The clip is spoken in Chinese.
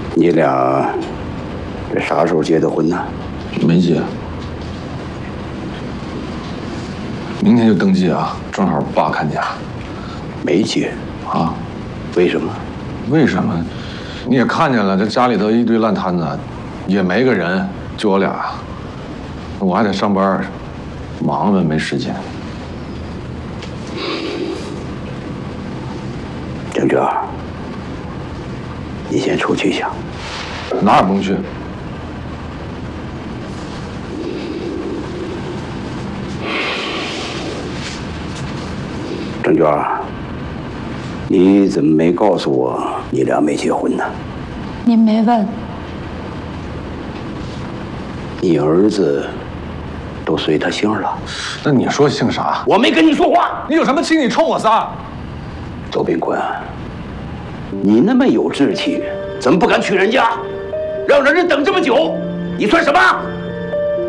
你俩这啥时候结的婚呢？ 没结，明天就登记啊，正好爸看家。 没结啊？ 为什么？ 为什么？你也看见了，这家里头一堆烂摊子，也没个人，就我俩，我还得上班，忙了没时间。 郑娟，你先出去一下。 哪也不用去。 郑娟，你怎么没告诉我你俩没结婚呢？ 您没问。 你儿子都随他姓了。 那你说姓啥？ 我没跟你说话。 你有什么气？你冲我撒！ 周炳坤，你那么有志气，怎么不敢娶人家？让人家等这么久，你算什么？